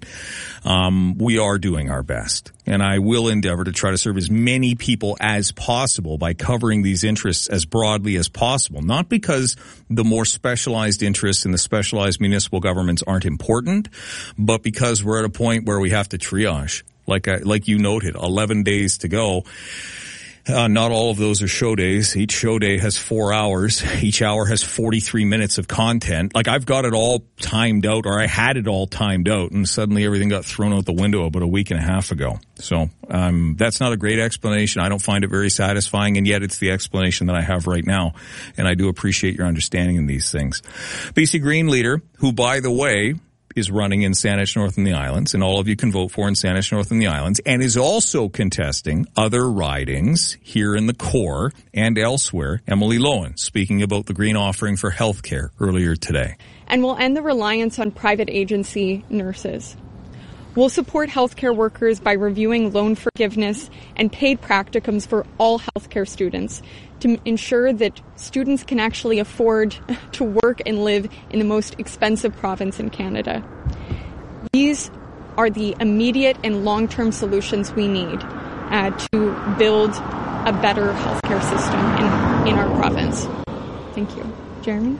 we are doing our best. And I will endeavor to try to serve as many people as possible by covering these interests as broadly as possible. Not because the more specialized interests in the specialized municipal governments aren't important, but because we're at a point where we have to triage. Like you noted, 11 days to go. Not all of those are show days. Each show day has 4 hours. Each hour has 43 minutes of content. Like, I've got it all timed out, or I had it all timed out, and suddenly everything got thrown out the window about a week and a half ago. So, that's not a great explanation. I don't find it very satisfying, and yet it's the explanation that I have right now. And I do appreciate your understanding in these things. BC Green leader, who, by the way, is running in Saanich North and the Islands, and all of you can vote for in Saanich North and the Islands, and is also contesting other ridings here in the core and elsewhere. Emily Lowen speaking about the Green offering for healthcare earlier today. And we'll end the reliance on private agency nurses. We'll support healthcare workers by reviewing loan forgiveness and paid practicums for all healthcare students to ensure that students can actually afford to work and live in the most expensive province in Canada. These are the immediate and long-term solutions we need to build a better healthcare system in our province. Thank you. Jeremy?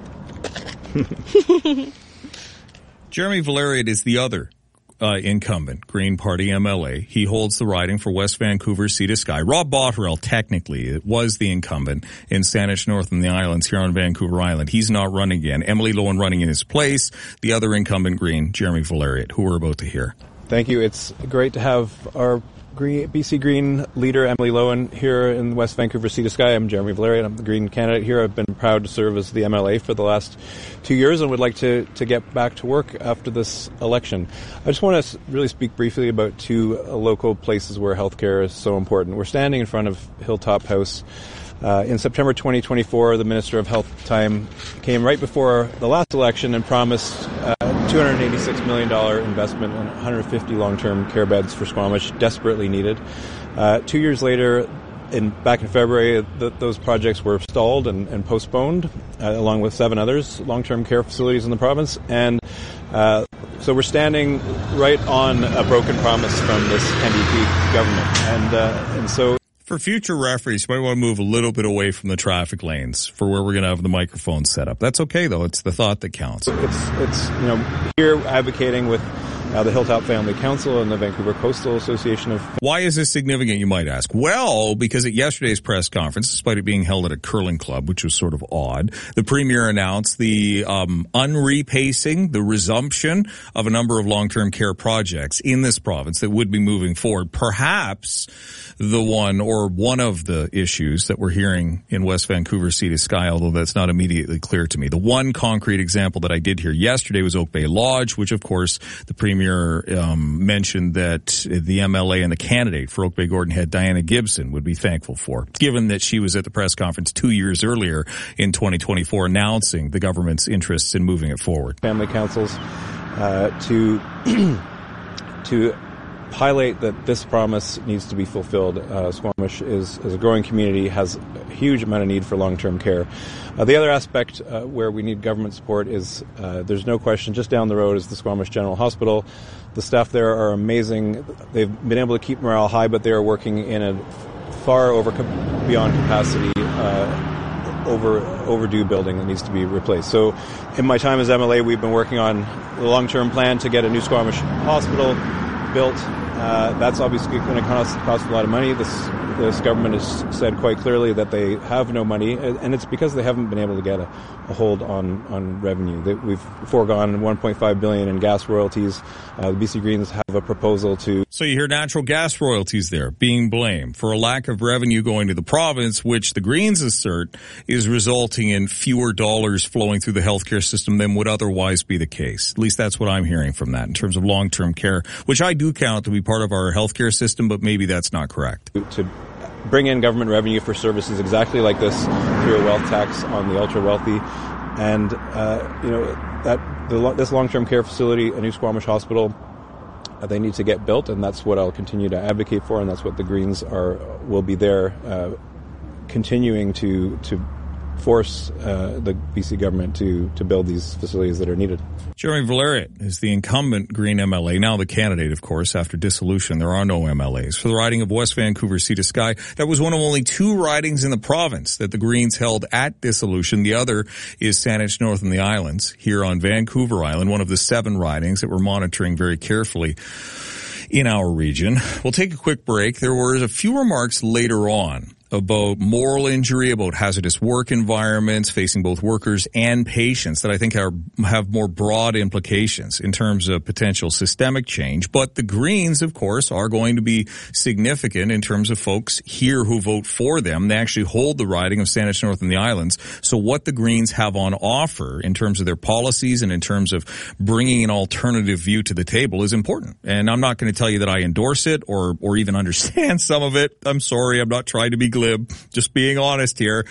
Jeremy Valerian is the other incumbent Green Party MLA. He holds the riding for West Vancouver Sea to Sky. Rob Botterill, technically, it was the incumbent in Saanich North and the Islands here on Vancouver Island. He's not running again. Emily Lowen running in his place. The other incumbent Green, Jeremy Valerian, who we're about to hear. Thank you. It's great to have our BC Green leader, Emily Lowen, here in West Vancouver Sea to Sky. I'm Jeremy Valerian. I'm the Green candidate here. I've been proud to serve as the MLA for the last 2 years and would like to get back to work after this election. I just want to really speak briefly about 2 local places where healthcare is so important. We're standing in front of Hilltop House. In September 2024, the Minister of Health time came right before the last election and promised $286 million investment and 150 long-term care beds for Squamish, desperately needed. 2 years later, back in February, those projects were stalled and postponed, along with 7 others, long-term care facilities in the province. And so we're standing right on a broken promise from this NDP government. And so... For future reference, you might want to move a little bit away from the traffic lanes for where we're going to have the microphone set up. That's okay, though. It's the thought that counts. It's here advocating with the Hilltop Family Council and the Vancouver Coastal Association of... Why is this significant, you might ask? Well, because at yesterday's press conference, despite it being held at a curling club, which was sort of odd, the Premier announced the unrepacing, the resumption of a number of long-term care projects in this province that would be moving forward. Perhaps the one of the issues that we're hearing in West Vancouver Sea to Sky, although that's not immediately clear to me. The one concrete example that I did hear yesterday was Oak Bay Lodge, which of course the Premier mentioned that the MLA and the candidate for Oak Bay Gordon Head, Diana Gibson, would be thankful for, given that she was at the press conference 2 years earlier in 2024 announcing the government's interests in moving it forward. Family councils to highlight that this promise needs to be fulfilled. Squamish is a growing community, has a huge amount of need for long-term care. The other aspect where we need government support is, there's no question, just down the road is the Squamish General Hospital. The staff there are amazing. They've been able to keep morale high, but they are working in a far beyond capacity, overdue building that needs to be replaced. So in my time as MLA, we've been working on the long-term plan to get a new Squamish hospital built. That's obviously going to cost a lot of money. This government has said quite clearly that they have no money, and it's because they haven't been able to get a hold on revenue. We've foregone $1.5 billion in gas royalties. The BC Greens have a proposal to... So you hear natural gas royalties there being blamed for a lack of revenue going to the province, which the Greens assert is resulting in fewer dollars flowing through the healthcare system than would otherwise be the case. At least that's what I'm hearing from that in terms of long-term care, which I do count to be part of our healthcare system, but maybe that's not correct. To bring in government revenue for services exactly like this through a wealth tax on the ultra-wealthy. And, this long-term care facility, a new Squamish hospital, they need to get built, and that's what I'll continue to advocate for, and that's what the Greens will be there continuing to force the BC government to build these facilities that are needed. Jeremy Valeriot is the incumbent Green MLA, now the candidate, of course. After dissolution, there are no MLAs. For the riding of West Vancouver Sea to Sky, that was one of only 2 ridings in the province that the Greens held at dissolution. The other is Saanich North and the Islands, here on Vancouver Island, one of the 7 ridings that we're monitoring very carefully in our region. We'll take a quick break. There were a few remarks later on about moral injury, about hazardous work environments facing both workers and patients that I think have more broad implications in terms of potential systemic change. But the Greens, of course, are going to be significant in terms of folks here who vote for them. They actually hold the riding of Saanich North and the Islands. So what the Greens have on offer in terms of their policies and in terms of bringing an alternative view to the table is important. And I'm not going to tell you that I endorse it or even understand some of it. I'm sorry. I'm not trying to be glib. Just being honest here.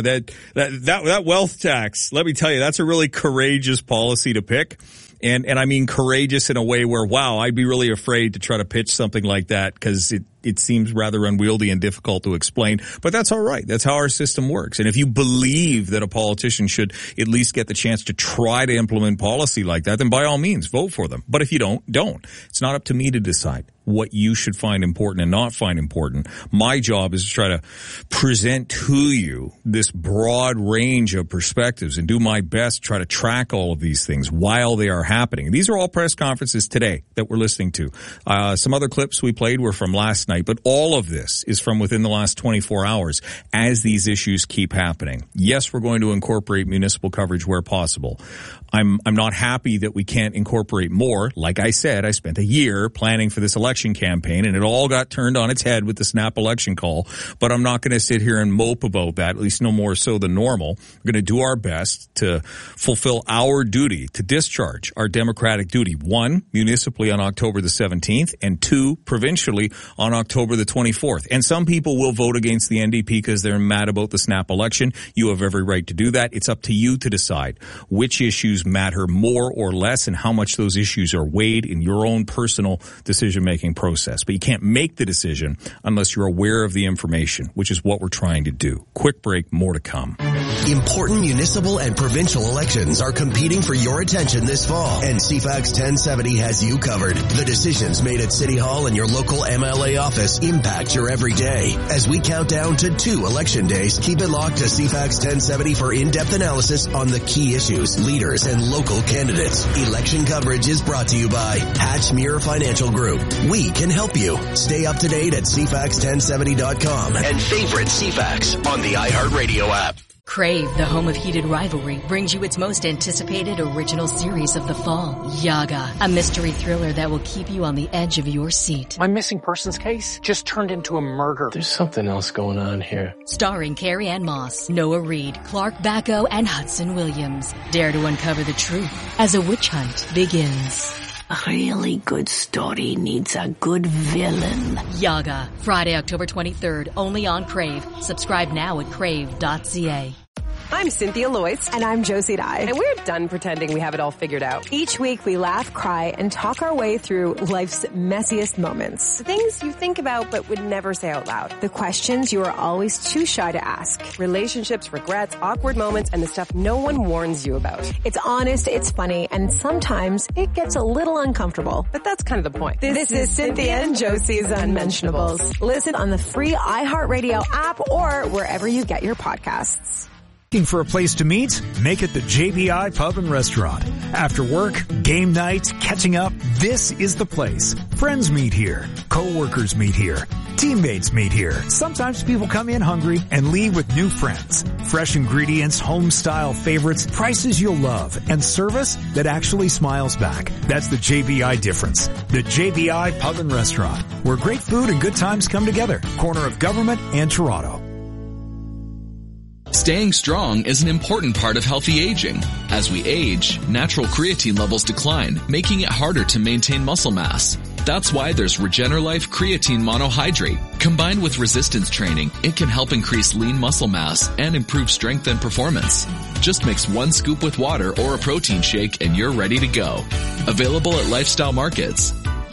That wealth tax, let me tell you, that's a really courageous policy to pick. And I mean courageous in a way where, wow, I'd be really afraid to try to pitch something like that because it seems rather unwieldy and difficult to explain. But that's all right. That's how our system works. And if you believe that a politician should at least get the chance to try to implement policy like that, then by all means, vote for them. But if you don't. It's not up to me to decide what you should find important and not find important. My job is to try to present to you this broad range of perspectives and do my best to try to track all of these things while they are happening. These are all press conferences today that we're listening to. Some other clips we played were from last night, but all of this is from within the last 24 hours as these issues keep happening. Yes, we're going to incorporate municipal coverage where possible. I'm not happy that we can't incorporate more. Like I said, I spent a year planning for this election campaign and it all got turned on its head with the snap election call. But I'm not going to sit here and mope about that, at least no more so than normal. We're going to do our best to fulfill our duty, to discharge our democratic duty. 1, municipally on October the 17th and 2, provincially on October the 24th. And some people will vote against the NDP because they're mad about the snap election. You have every right to do that. It's up to you to decide which issues matter more or less and how much those issues are weighed in your own personal decision-making process. But you can't make the decision unless you're aware of the information, which is what we're trying to do. Quick break, more to come. Important municipal and provincial elections are competing for your attention this fall, and CFAX 1070 has you covered. The decisions made at City Hall and your local MLA office impact your everyday. As we count down to 2 election days, keep it locked to CFAX 1070 for in-depth analysis on the key issues, leaders, and local candidates. Election coverage is brought to you by Hatchmere Financial Group. We can help you. Stay up to date at CFAX1070.com and favorite CFAX on the iHeartRadio app. Crave, the home of heated rivalry, brings you its most anticipated original series of the fall, Yaga, a mystery thriller that will keep you on the edge of your seat. My missing persons case just turned into a murder. There's something else going on here. Starring Carrie-Anne Moss, Noah Reid, Clark Bacco, and Hudson Williams. Dare to uncover the truth as a witch hunt begins. A really good story needs a good villain. Yaga, Friday, October 23rd, only on Crave. Subscribe now at crave.ca. I'm Cynthia Loyce. And I'm Josie Dye. And we're done pretending we have it all figured out. Each week we laugh, cry, and talk our way through life's messiest moments. The things you think about but would never say out loud. The questions you are always too shy to ask. Relationships, regrets, awkward moments, and the stuff no one warns you about. It's honest, it's funny, and sometimes it gets a little uncomfortable. But that's kind of the point. This is Cynthia and Josie's Unmentionables. Listen on the free iHeartRadio app or wherever you get your podcasts. Looking for a place to meet? Make it the JBI Pub and Restaurant. After work, game night, catching up, this is the place. Friends meet here. Co-workers meet here. Teammates meet here. Sometimes people come in hungry and leave with new friends. Fresh ingredients, home-style favorites, prices you'll love, and service that actually smiles back. That's the JBI difference. The JBI Pub and Restaurant, where great food and good times come together. Corner of Government and Toronto. Staying strong is an important part of healthy aging. As we age, natural creatine levels decline, making it harder to maintain muscle mass. That's why there's Regenerlife Creatine Monohydrate. Combined with resistance training, it can help increase lean muscle mass and improve strength and performance. Just mix 1 scoop with water or a protein shake and you're ready to go. Available at Lifestyle Markets.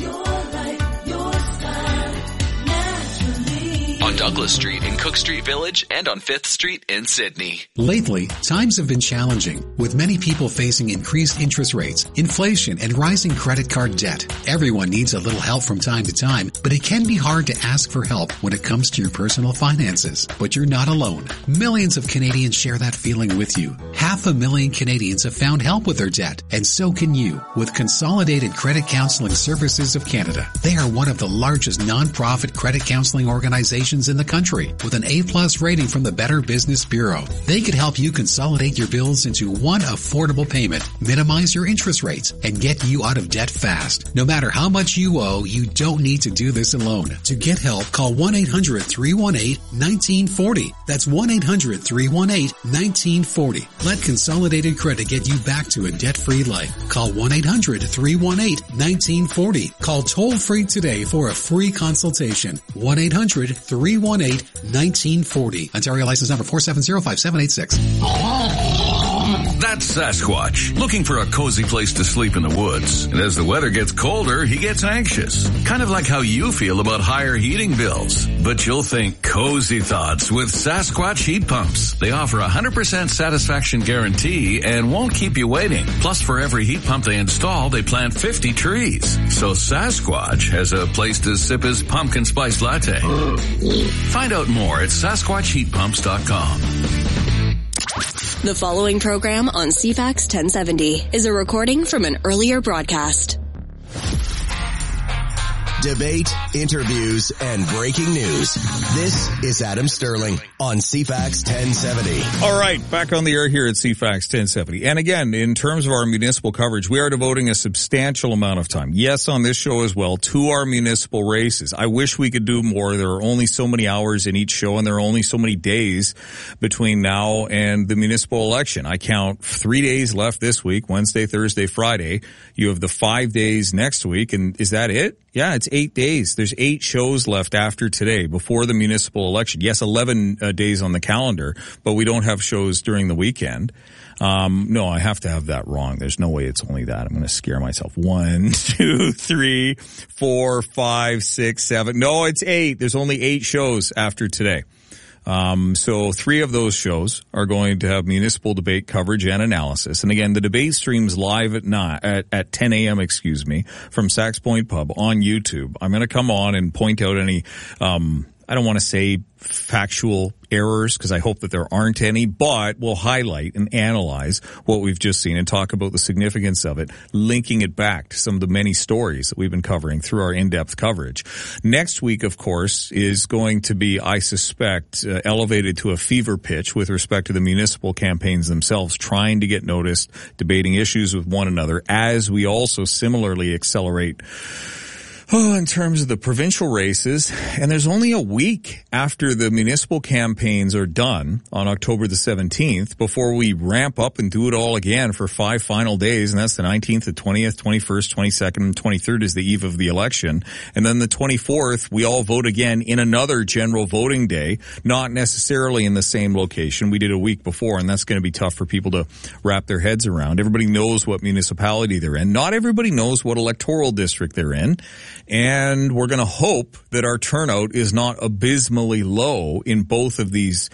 On Douglas Street in Cook Street Village and on 5th Street in Sydney. Lately, times have been challenging, with many people facing increased interest rates, inflation, and rising credit card debt. Everyone needs a little help from time to time, but it can be hard to ask for help when it comes to your personal finances. But you're not alone. Millions of Canadians share that feeling with you. 500,000 Canadians have found help with their debt, and so can you with Consolidated Credit Counseling Services of Canada. They are one of the largest non-profit credit counseling organizations in the country with an A+ rating from the Better Business Bureau. They could help you consolidate your bills into one affordable payment, minimize your interest rates, and get you out of debt fast. No matter how much you owe, you don't need to do this alone. To get help, call 1-800-318-1940. That's 1-800-318-1940. Let Consolidated Credit get you back to a debt-free life. Call 1-800-318-1940. Call toll-free today for a free consultation. 1-800-318-1940. Ontario license number 4705786. That's Sasquatch, looking for a cozy place to sleep in the woods. And as the weather gets colder, he gets anxious. Kind of like how you feel about higher heating bills. But you'll think cozy thoughts with Sasquatch heat pumps. They offer 100% satisfaction guarantee and won't keep you waiting. Plus, for every heat pump they install, they plant 50 trees. So Sasquatch has a place to sip his pumpkin spice latte. Find out more at SasquatchHeatPumps.com. The following program on CFAX 1070 is a recording from an earlier broadcast. Debate, interviews, and breaking news. This is Adam Sterling on CFAX 1070. All right, back on the air here at CFAX 1070. And again, in terms of our municipal coverage, we are devoting a substantial amount of time, yes, on this show as well, to our municipal races. I wish we could do more. There are only so many hours in each show, and there are only so many days between now and the municipal election. I count 3 days left this week, Wednesday, Thursday, Friday. You have the 5 days next week, and is that it? Yeah, it's 8 days. There's 8 shows left after today before the municipal election. Yes, 11 days on the calendar, but we don't have shows during the weekend. No, I have to have that wrong. There's no way it's only that. I'm going to scare myself. 1, 2, 3, 4, 5, 6, 7. No, it's 8. There's only 8 shows after today. So 3 of those shows are going to have municipal debate coverage and analysis. And again, the debate streams live at 10 a.m., from Sax Point Pub on YouTube. I'm going to come on and point out any, I don't want to say factual errors because I hope that there aren't any, but we'll highlight and analyze what we've just seen and talk about the significance of it, linking it back to some of the many stories that we've been covering through our in-depth coverage. Next week, of course, is going to be, I suspect, elevated to a fever pitch with respect to the municipal campaigns themselves, trying to get noticed, debating issues with one another, as we also similarly accelerate in terms of the provincial races, and there's only a week after the municipal campaigns are done on October the 17th before we ramp up and do it all again for 5 final days, and that's the 19th, the 20th, 21st, 22nd, and 23rd is the eve of the election. And then the 24th, we all vote again in another general voting day, not necessarily in the same location. We did a week before, and that's going to be tough for people to wrap their heads around. Everybody knows what municipality they're in. Not everybody knows what electoral district they're in. And we're going to hope that our turnout is not abysmally low in both of these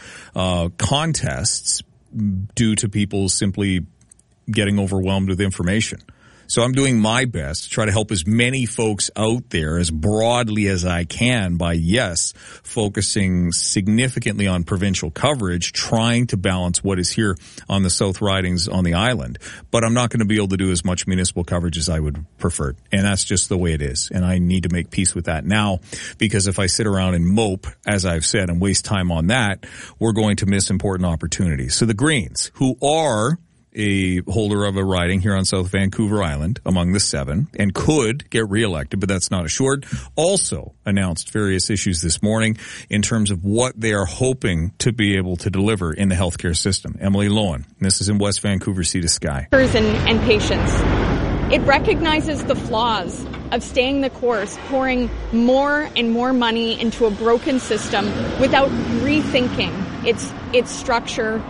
contests due to people simply getting overwhelmed with information. So I'm doing my best to try to help as many folks out there as broadly as I can by, yes, focusing significantly on provincial coverage, trying to balance what is here on the South Ridings on the island. But I'm not going to be able to do as much municipal coverage as I would prefer. And that's just the way it is. And I need to make peace with that now, because if I sit around and mope, as I've said, and waste time on that, we're going to miss important opportunities. So the Greens, who are a holder of a riding here on South Vancouver Island among the 7 and could get reelected, but that's not assured, also announced various issues this morning in terms of what they are hoping to be able to deliver in the healthcare system. Emily Lowen, this is in West Vancouver, Sea to Sky. And patients. It recognizes the flaws of staying the course, pouring more and more money into a broken system without rethinking its structure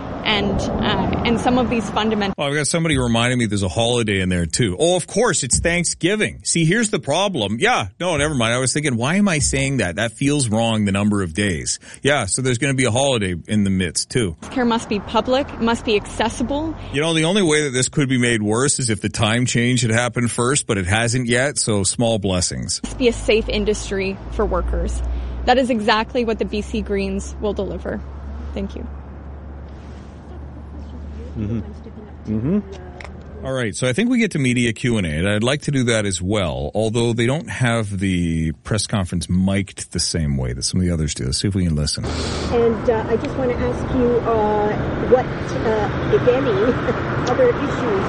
and some of these fundamental. Oh, I've got somebody reminding me there's a holiday in there too. Oh, of course, it's Thanksgiving. See, here's the problem. Yeah, no, never mind. I was thinking, why am I saying that? That feels wrong, the number of days. Yeah, so there's going to be a holiday in the midst too. Care must be public, must be accessible. You know, the only way that this could be made worse is if the time change had happened first, but it hasn't yet, so small blessings. Must be a safe industry for workers. That is exactly what the BC Greens will deliver. Thank you. All right, so I think we get to media Q&A, and I'd like to do that as well, although they don't have the press conference mic'd the same way that some of the others do. Let's see if we can listen. And I just want to ask you what, if any, other issues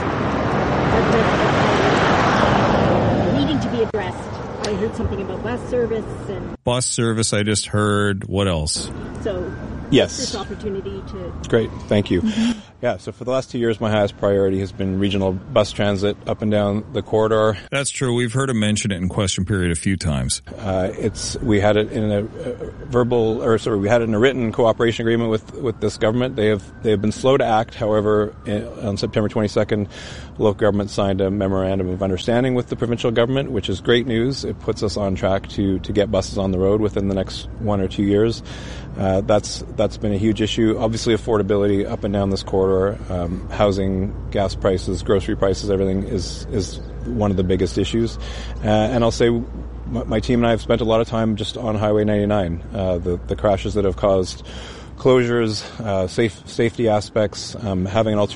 are needing to be addressed. I heard something about bus service. Bus service, I just heard. What else? So, yes. This opportunity to... Great, thank you. Yeah, so for the last 2 years, my highest priority has been regional bus transit up and down the corridor. That's true. We've heard him mention it in question period a few times. We had it in we had it in a written cooperation agreement with this government. They have been slow to act. However, on September 22nd, local government signed a memorandum of understanding with the provincial government, which is great news. It puts us on track to get buses on the road within the next 1 or 2 years. That's been a huge issue. Obviously, affordability up and down this corridor, housing, gas prices, grocery prices, everything is one of the biggest issues. And I'll say my team and I have spent a lot of time just on Highway 99. The crashes that have caused closures, safety aspects, having an